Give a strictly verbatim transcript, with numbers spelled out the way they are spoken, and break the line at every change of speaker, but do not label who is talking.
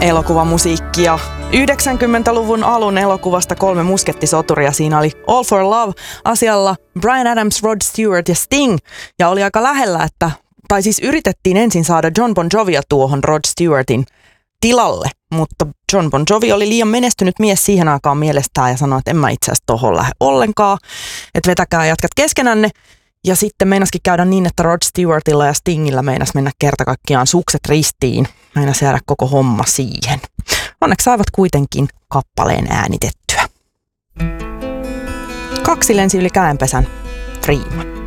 elokuvamusiikkia. yhdeksänkymmentäluvun alun elokuvasta Kolme muskettisoturia. Siinä oli All for Love asialla Bryan Adams, Rod Stewart ja Sting. Ja oli aika lähellä, että, tai siis yritettiin ensin saada John Bon Jovia tuohon Rod Stewartin tilalle. Mutta John Bon Jovi oli liian menestynyt mies siihen aikaan mielestään ja sanoi, että en mä itse asiassa tohon lähde ollenkaan. Että vetäkää jatkat keskenänne. Ja sitten meinaskin käydä niin, että Rod Stewartilla ja Stingillä meinas mennä kerta kaikkiaan sukset ristiin. Meinas jäädä koko homma siihen. Onneksi saivat kuitenkin kappaleen äänitettyä. Kaksi lensi yli käenpesän. Freeman.